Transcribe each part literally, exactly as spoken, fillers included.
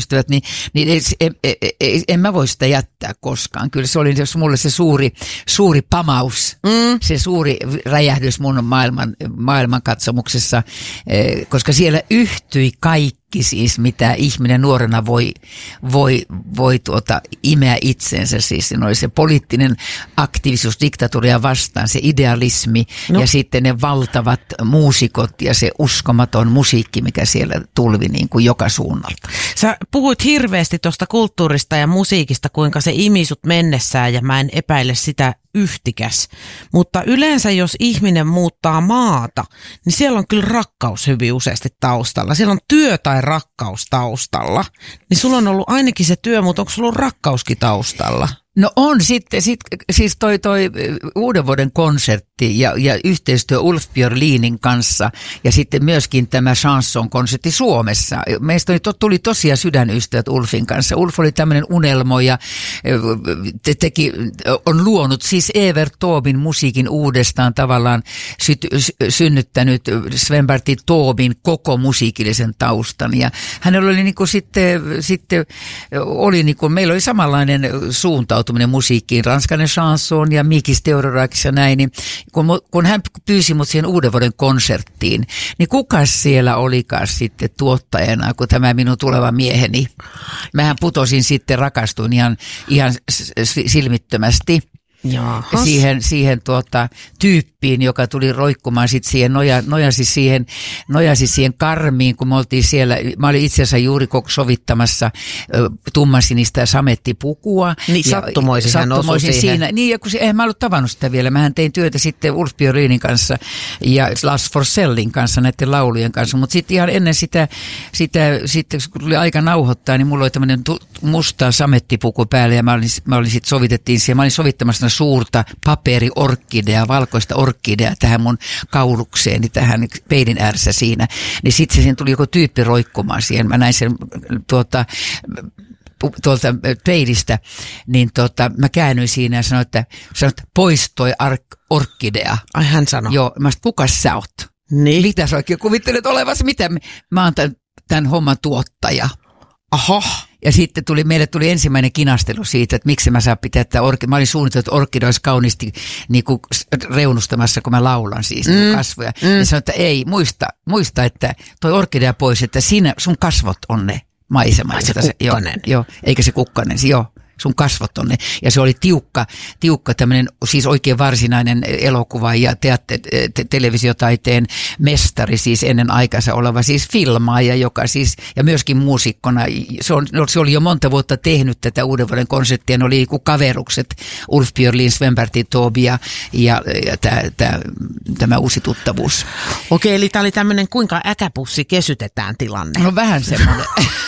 ystävät, niin, niin en, en, en, en mä voi sitä jättää koskaan. Kyllä se oli mulle se suuri, suuri pamaus, mm. se suuri räjähdys mun maailman, maailmankatsomuksessa, koska siellä yhtyi kaikki. Siis mitä ihminen nuorena voi, voi, voi tuota, imeä itsensä. Siis siinä oli se poliittinen aktiivisuus diktatuuria vastaan, se idealismi no. ja sitten ne valtavat muusikot ja se uskomaton musiikki, mikä siellä tulvi niin kuin joka suunnalta. Sä puhuit hirveästi tuosta kulttuurista ja musiikista, kuinka se imi sut mennessään ja mä en epäile sitä yhtikäs. Mutta yleensä jos ihminen muuttaa maata, niin siellä on kyllä rakkaus hyvin useasti taustalla. Siellä on työ tai rakkaus taustalla. Niin sulla on ollut ainakin se työ, mutta onko sulla ollut rakkauskin taustalla? No on sitten, sit, siis toi, toi uuden vuoden konsertti ja, ja yhteistyö Ulf Björlinin kanssa ja sitten myöskin tämä chanson-konsertti Suomessa. Meistä oli, tuli tosiaan sydänystävät Ulfin kanssa. Ulf oli tämmöinen unelmo ja te, teki, on luonut siis Evert Taubin musiikin uudestaan tavallaan syt, synnyttänyt Sven-Bertil Taubin koko musiikillisen taustan. Ja hänellä oli niin kuin sitten, sitten oli niin kuin, meillä oli samanlainen suuntautuminen musiikkiin, ranskainen chanson ja Mikis Theodorakis ja näin, niin kun, kun hän pyysi mut siihen uuden vuoden konserttiin, niin kukas siellä olikaan sitten tuottajana, kun tämä minun tuleva mieheni. Mähän putosin sitten, rakastuin ihan, ihan silmittömästi. Jaahas. Siihen, siihen tuota, tyyppiin, joka tuli roikkumaan sitten siihen, noja, nojasi siihen, nojasi siihen karmiin, kun me oltiin siellä, mä olin itse asiassa juuri sovittamassa tummansinistä samettipukua. Niin sattumoisin hän osui siihen. Siinä. Niin, ja kun se, eihän mä ollut tavannut sitä vielä, mähän tein työtä sitten Ulf Björlinin kanssa ja Lars Forssellin kanssa, näiden laulujen kanssa, mutta sitten ihan ennen sitä, sitä sitten kun tuli aika nauhoittaa, niin mulla oli tämmöinen musta samettipuku päällä ja mä olin, mä olin sitten sovitettiin siihen, mä olin sovittamassa suurta paperiorkidea, valkoista orkidea tähän mun kaulukseeni, tähän peilin ääressä siinä. Niin sitten se siinä tuli joku tyyppi roikkumaan siihen. Mä näin sen tuota, tuolta peilistä, niin tota, mä käännyin siinä ja sanoin, että, sanoin, että pois toi ark- orkidea. Ai hän sanoi. Joo, mä sanoin, kukas sä oot? Niin. Mitä sä oikein kuvittelet olevasi? Mitä? Mä oon tämän, tämän homman tuottaja. Aha. Ja sitten tuli, meille tuli ensimmäinen kinastelu siitä, että miksi mä saan pitää tätä orkidea. Mä olin suunnitellut, että orkidea olisi kauniisti niin kuin reunustamassa, kun mä laulan siis mm. niin kasvoja. Mm. Ja sanoin, että ei, muista, muista, että toi orkidea pois, että siinä sun kasvot on ne maisemat. Ai se kukkanen. Joo, joo, eikä se kukkanen, joo. Sun kasvot on ne. Ja se oli tiukka, tiukka tämmöinen, siis oikein varsinainen elokuva ja teatte, te, televisiotaiteen mestari, siis ennen aikansa oleva siis filmaaja, joka siis, ja myöskin muusikkona. Se, on, se oli jo monta vuotta tehnyt tätä uuden vuoden konserttia, ne oli kuin kaverukset, Ulf Björlin, Sven-Bertil Taube ja, ja, ja tää, tää, tämä uusi tuttavuus. Okei, eli tämä oli tämmöinen kuinka äkäpussi kesytetään tilanne. No vähän semmoinen.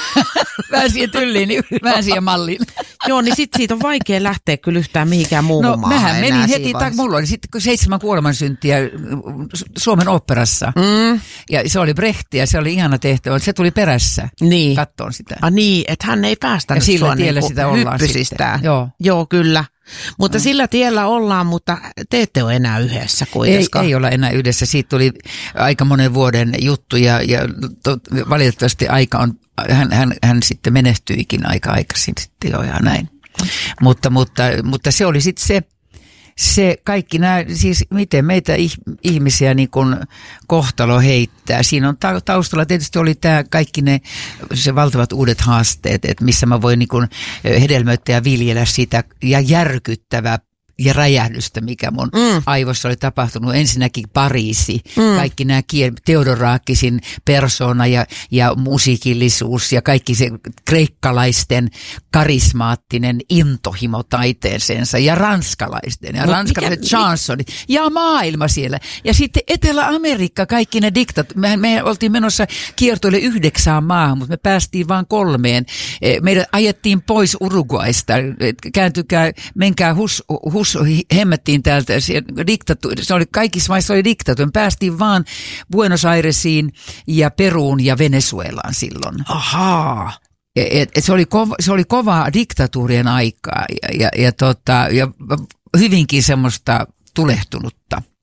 Vähän siihen tylliin, niin vähän siihen malliin. Joo, niin sit siitä on vaikea lähteä kyllä yhtään mihinkään muuhun no, maahan. No mähän menin heti, ta- mulla oli sitten seitsemän kuolemansyntiä Suomen oopperassa. Mm. Ja se oli Brehti ja se oli ihana tehtävä. Se tuli perässä niin. kattoon sitä. Ah niin, että hän ei päästänyt ja sua niinku sitä hyppysistään. Joo. Joo, kyllä. Mutta mm. sillä tiellä ollaan, mutta te ette ole enää yhdessä kuitenkaan. Ei, ei olla enää yhdessä. Siitä tuli aika monen vuoden juttu ja, ja to, valitettavasti aika on, hän, hän, hän sitten menehtyikin aika aikaisin sitten jo ja näin. Mutta, mutta, mutta se oli sitten se, se kaikki nämä, siis miten meitä ihmisiä niin kuin kohtalo heittää. Siinä on taustalla tietysti oli tämä kaikki ne se valtavat uudet haasteet, että missä mä voin niin kuin hedelmöittää ja viljellä sitä ja järkyttävää ja räjähdystä, mikä mun mm. aivoissa oli tapahtunut. Ensinnäkin Pariisi, mm. kaikki nämä kiel, Theodorakisin persona ja, ja musiikillisuus ja kaikki se kreikkalaisten karismaattinen intohimo taiteeseensa ja ranskalaisten ja no, ranskalaiset chansonit ja maailma siellä. Ja sitten Etelä-Amerikka, kaikki ne diktat. Me, me oltiin menossa kiertoille yhdeksään maahan, mutta me päästiin vain kolmeen. Meidät ajettiin pois Uruguaista. Kääntykää, menkää hus, hus hemmettiin täältä, diktatu- se oli kaikissa maissa oli diktatuuri, me päästiin vaan Buenos Airesiin ja Peruun ja Venezuelaan silloin. Ahaa. Et, et se, oli kova, se oli kovaa diktatuurien aikaa ja, ja, ja, tota, ja hyvinkin semmoista tulehtunutta.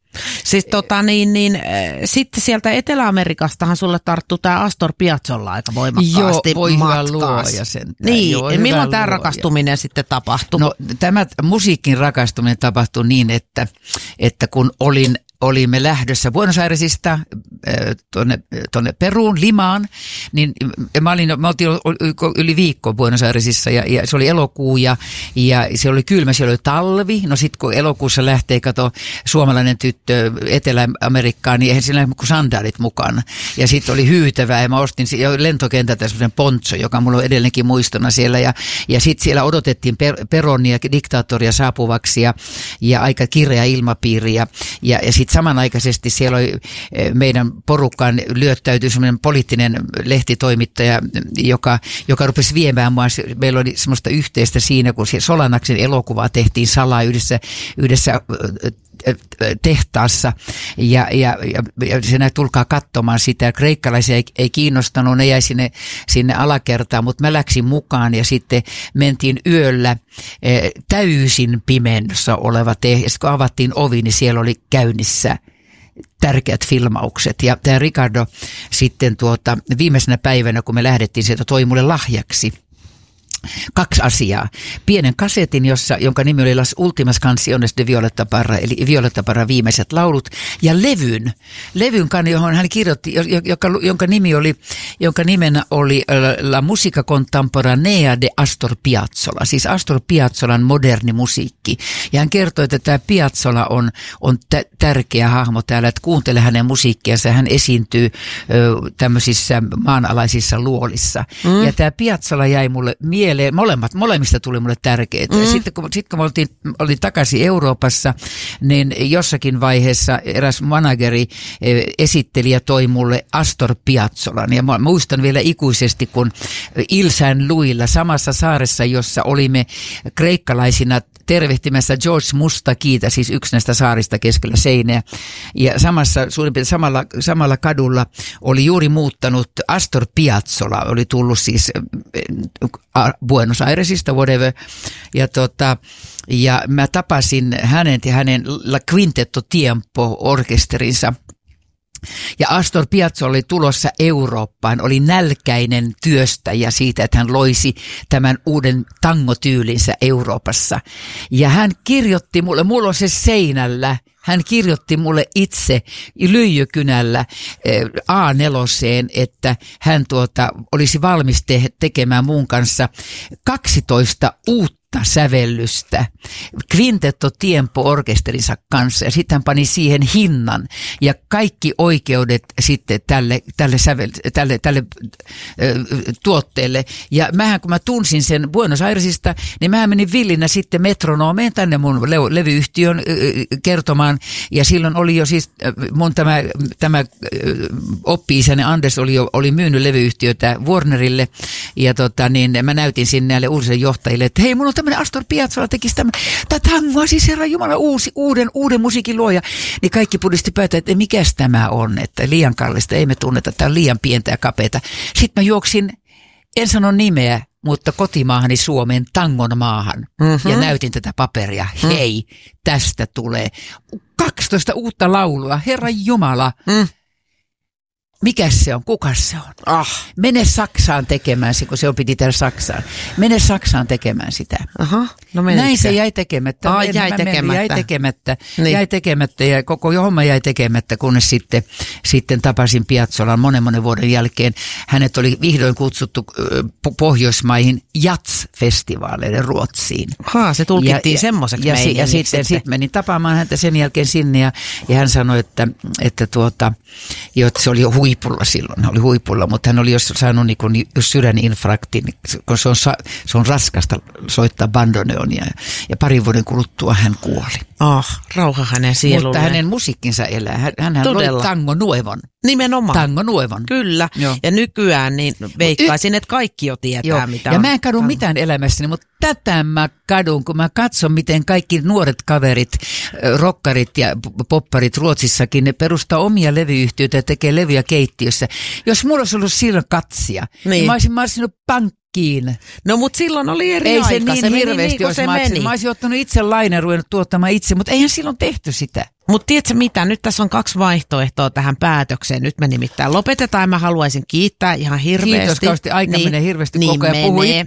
Siis tota niin, niin äh, sitten sieltä Etelä-Amerikastahan sulle tarttuu tämä Astor Piazzolla aika voimakkaasti. Joo, voi hyvä matkaas. luoja sentään. Niin, Joo, ja milloin tämä luoja. rakastuminen sitten tapahtui? No tämä musiikin rakastuminen tapahtui niin, että, että kun olin olimme lähdössä Buenos Airesista tuonne, tuonne Peruun, Limaan, niin mä olin, me oltiin yli viikko Buenos Airesissa ja, ja se oli elokuu ja, ja se oli kylmä, siellä oli talvi. No sit kun elokuussa lähtee, kato, suomalainen tyttö Etelä-Amerikkaan, niin eihän siinä ole kuin sandaalit mukana. Ja sitten oli hyytävää ja mä ostin jo lentokentältä semmoisen poncho, joka mulla on edelleenkin muistona siellä. Ja, ja sitten siellä odotettiin per, Peronia, diktaattoria saapuvaksi ja, ja aika kireä ilmapiiri ja, ja, ja sitten samanaikaisesti siellä oli meidän porukkaan lyöttäytyi semmoinen poliittinen lehtitoimittaja, joka, joka rupesi viemään mua. Meillä oli semmoista yhteistä siinä, kun Solanaksen elokuvaa tehtiin salaa yhdessä, yhdessä tehtaassa ja, ja, ja, ja se näin, tulkaa katsomaan sitä. Kreikkalaisia ei, ei kiinnostanut, ne jäi sinne, sinne alakertaan, mutta mä läksin mukaan ja sitten mentiin yöllä eh, täysin pimennossa oleva tehdas. Ja kun avattiin ovi, niin siellä oli käynnissä tärkeät filmaukset. Ja tämä Ricardo sitten tuota, viimeisenä päivänä, kun me lähdettiin sieltä, toi mulle lahjaksi kaksi asiaa. Pienen kasetin, jossa, jonka nimi oli Las Últimas Canciones de Violeta Parra, eli Violeta Parra viimeiset laulut, ja levyn, levyn, johon hän kirjoitti, joka, jonka, nimi oli, jonka nimenä oli La Musica Contemporanea de Astor Piazzolla, siis Astor Piazzolan moderni musiikki. Ja hän kertoi, että tämä Piazzolla on, on t- tärkeä hahmo täällä, että kuuntele hänen musiikkiansa, hän esiintyy ö, tämmöisissä maanalaisissa luolissa. Mm. Ja tämä Piazzolla jäi mulle mieleen. Molemmat, molemmista tuli mulle tärkeitä. Mm. Ja sitten kun, sit, kun mä oltiin, olin takaisin Euroopassa, niin jossakin vaiheessa eräs manageri, esittelijä toi mulle Astor Piazzolan. Ja mä muistan vielä ikuisesti, kun Ile Saint-Louisilla, samassa saaressa, jossa olimme kreikkalaisina tervehtimässä George Mustakiita, siis yksi näistä saarista keskellä seinää. Ja samassa, suurin piirtein samalla, samalla kadulla oli juuri muuttanut Astor Piazzolla, oli tullut siis Buenos Airesista, whatever. Ja, tota, ja mä tapasin hänen ja hänen La Quintetto Tiempo-orkesterinsa. Ja Astor Piazzolla oli tulossa Eurooppaan, oli nälkäinen työstäjä siitä, että hän loisi tämän uuden tangotyylinsä Euroopassa. Ja hän kirjoitti mulle, mulla on se seinällä, hän kirjoitti mulle itse lyijykynällä A neljä, että hän tuota, olisi valmis te- tekemään mun kanssa kaksitoista uutta sävellystä Quintetto Tiempo-orkesterinsa kanssa, ja sitten hän pani siihen hinnan ja kaikki oikeudet sitten tälle, tälle, sävel, tälle, tälle ö, tuotteelle. Ja mähän kun mä tunsin sen Buenos Airesista, niin mähän menin villinä sitten Metronomeen tänne mun le- levyyhtiön ö, kertomaan, ja silloin oli jo siis mun tämä, tämä oppi-isäni Anders oli jo oli myynyt levyyhtiötä Warnerille, ja tota niin mä näytin sinne näille uusille johtajille, että hei, mun on tämmöinen Astor Piazzolla tekisi tämmöinen, tämä tangoa, siis herra Jumala, uusi, uuden, uuden musiikin luoja. Niin kaikki pudisti päätä, että mikäs tämä on, että liian kallista, ei me tunneta, tämä on liian pientä ja kapeata. Sitten mä juoksin, en sano nimeä, mutta kotimaahani Suomeen, tangon maahan, mm-hmm. ja näytin tätä paperia. Mm. Hei, tästä tulee kaksitoista uutta laulua, herra Jumala. Mm. Mikäs se on? Kukas se on? Ah. Mene Saksaan tekemään se, kun se on piti täällä Saksaan. Mene Saksaan tekemään sitä. Aha, no näin se jäi tekemättä. Ah, jäi, tekemättä. jäi tekemättä. Niin. Jäi tekemättä ja koko homma jäi tekemättä, kunnes sitten, sitten tapasin Piazzolan monen monen vuoden jälkeen. Hänet oli vihdoin kutsuttu Pohjoismaihin Jats-festivaaleille Ruotsiin. Haa, se tulkittiin ja, semmoiseksi ja, meidän. Ja sitten, sitten. sitten menin tapaamaan häntä sen jälkeen sinne ja, ja hän sanoi, että, että, tuota, että se oli jo huipulla silloin, oli huipulla, mutta hän oli jos saanut niin kuin, jos sydäninfarktin, kun se on, se on raskasta soittaa bandoneonia ja parin vuoden kuluttua hän kuoli. Ah, rauha hänen sielulleen. Mutta hänen musiikkinsa elää. Hän, hän loi Tango Nuevon. Nimenomaan. Tango Nuevon. Kyllä. Joo. Ja nykyään niin veikkaisin, että kaikki jo tietää, Joo. mitä ja on. mä en kadu mitään elämässäni, mutta tätä mä kadun, kun mä katson, miten kaikki nuoret kaverit, rockarit ja popparit Ruotsissakin, ne perustaa omia levyyhtiöitä ja tekee levyjä keittiössä. Jos mulla olisi ollut silloin katsia, niin, niin mä olisin marsinut pankkiin Nytkin. No mutta silloin oli eri Ei aika. se niin se hirveästi meni niin, olisi se maksanut. meni. Mä olisin ottanut itse lainaa ruvennut tuottamaan itse, mutta eihän silloin tehty sitä. Mutta tiedätkö mitä, nyt tässä on kaksi vaihtoehtoa tähän päätökseen. Nyt me nimittäin lopetetaan ja mä haluaisin kiittää ihan hirveästi. Kiitos kausti, aika niin, menee hirveästi niin koko ajan. Puhu menee.